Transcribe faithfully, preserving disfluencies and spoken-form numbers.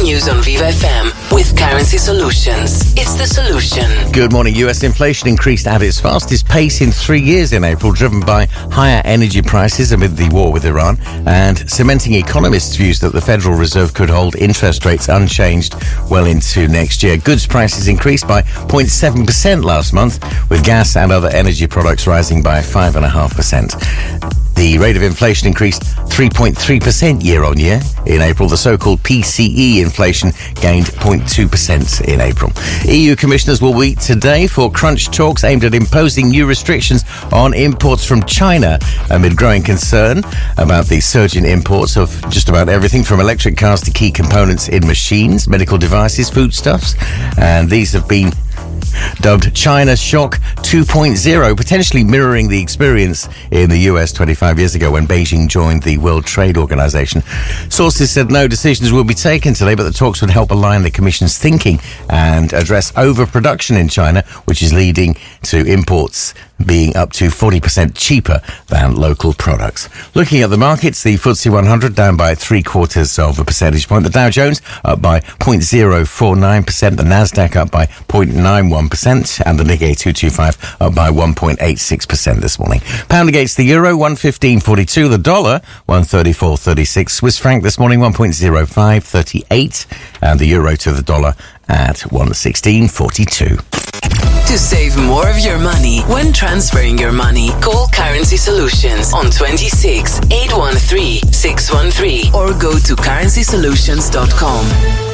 news on Viva F M with Currency Solutions. It's the solution. Good morning. U S inflation increased at its fastest pace in three years in April, driven by higher energy prices amid the war with Iran and cementing economists' views that the Federal Reserve could hold interest rates unchanged well into next year. Goods prices increased by zero point seven percent last month, with gas and other energy products rising by five point five percent. The rate of inflation increased three point three percent year on year in April. The so-called P C E inflation gained zero point two percent in April. E U commissioners will meet today for crunch talks aimed at imposing new restrictions on imports from China amid growing concern about the surge in imports of just about everything from electric cars to key components in machines, medical devices, foodstuffs. And these have been dubbed China Shock two point oh, potentially mirroring the experience in the U S twenty-five years ago when Beijing joined the World Trade Organization. Sources said no decisions will be taken today, but the talks would help align the Commission's thinking and address overproduction in China, which is leading to imports being up to forty percent cheaper than local products. Looking at the markets, the F T S E one hundred down by three quarters of a percentage point. The Dow Jones up by zero point zero four nine percent. The Nasdaq up by zero point nine one percent. And the Nikkei two twenty-five up by one point eight six percent this morning. Pound against the euro, one fifteen forty-two. The dollar, one thirty-four thirty-six. Swiss franc this morning, one point zero five three eight. And the euro to the dollar at one sixteen forty-two. To save more of your money when transferring your money, call Currency Solutions on twenty-six eight one three six one three or go to currency solutions dot com.